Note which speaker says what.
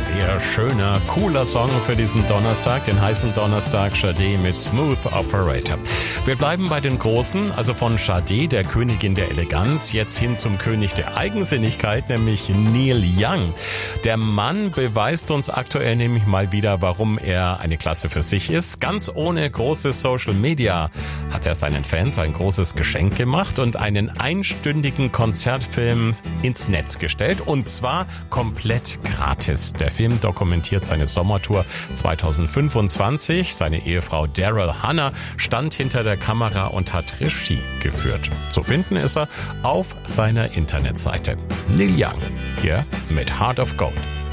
Speaker 1: sehr schöner, cooler Song für diesen Donnerstag, den heißen Donnerstag, Sade mit Smooth Operator. Wir bleiben bei den Großen, also von Sade, der Königin der Eleganz, jetzt hin zum König der Eigensinnigkeit, nämlich Neil Young. Der Mann beweist uns aktuell nämlich mal wieder, warum er eine Klasse für sich ist. Ganz ohne großes Social Media hat er seinen Fans ein großes Geschenk gemacht und einen einstündigen Konzertfilm ins Netz gestellt, und zwar komplett gratis. Der Film dokumentiert seine Sommertour 2025. Seine Ehefrau Daryl Hannah stand hinter der Kamera und hat Regie geführt. Zu finden ist er auf seiner Internetseite. Neil Young, hier mit Heart of Gold.